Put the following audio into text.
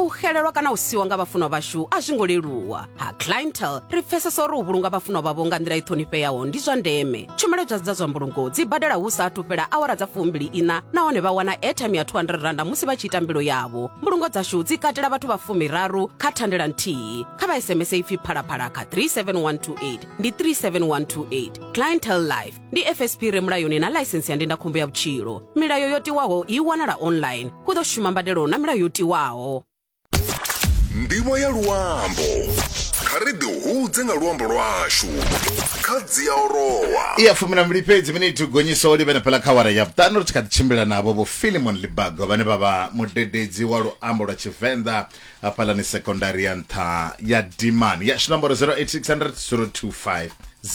u xelelwa kana u siwa nga vhafunwa vashu a zwi ngo leluwa. Ha Clientele ri pfesesa uri u vhulunga vhafunwa vhavho nga nḓila i ṱhonifheaho ndi zwa ndeme. Tshumelo dza zwa mbulungo dzi badela hu sa athu fhela awara dza 24 nahone vha wana airtime ya R200 musi vha tshi ita mbilo yavho. Mbulungo dzashu dzi katela vhathu vha 13 kha thandela nthihi. Kha vha SMS ipfi phalaphala kha 37128 ndi 37128. Clientele Life ndi FSP re mulayoni na license ya ndindakhombo ya vhutshilo. Milayo yo tiwaho i wanala online. Hu ḓo shuma mbadelo na milayo yo tiwaho. Ndimo ya luambo kha ri ḓihudze nga luambo lwashu kha Dzia Orowa. Iya fumina mlipedzi minute gonyisa oli bene pela kha wara ya vhutanu ri tshi tshimbila navho vo Philemon Libago vhane vha vha mudededzi wa luambo lwa Tshivenḓa hafhaḽani secondary ya nṱha ya Dimani ya nomboro 08600 025